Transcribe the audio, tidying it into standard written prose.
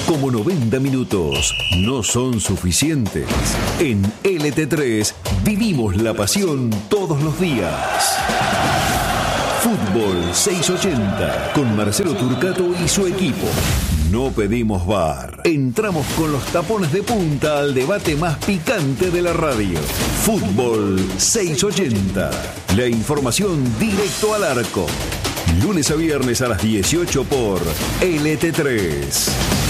Como 90 minutos no son suficientes, en LT3 vivimos la pasión todos los días. Fútbol 680 con Marcelo Turcato y su equipo. No pedimos VAR. Entramos con los tapones de punta al debate más picante de la radio. Fútbol 680. La información directo al arco. Lunes a viernes a las 18 por LT3.